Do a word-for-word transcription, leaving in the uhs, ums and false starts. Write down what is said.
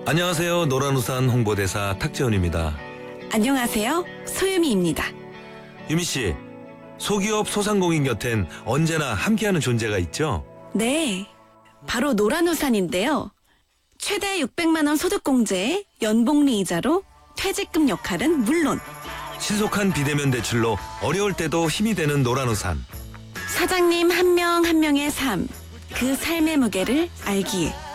안녕하세요. 노란우산 홍보대사 탁재훈입니다. 안녕하세요. 소유미입니다. 유미씨, 소기업 소상공인 곁엔 언제나 함께하는 존재가 있죠? 네, 바로 노란우산인데요. 최대 육백만 원 소득공제에 연복리 이자로 퇴직금 역할은 물론 신속한 비대면 대출로 어려울 때도 힘이 되는 노란우산. 사장님 한 명 한 명의 삶, 그 삶의 무게를 알기에